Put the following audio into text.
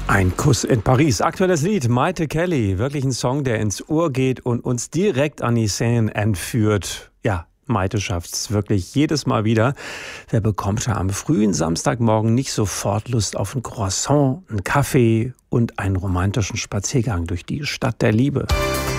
Ein Kuss in Paris. Aktuelles Lied, Maite Kelly. Wirklich ein Song, der ins Ohr geht und uns direkt an die Seine entführt. Ja, Maite schafft's wirklich jedes Mal wieder. Wer bekommt schon am frühen Samstagmorgen nicht sofort Lust auf ein Croissant, einen Kaffee und einen romantischen Spaziergang durch die Stadt der Liebe?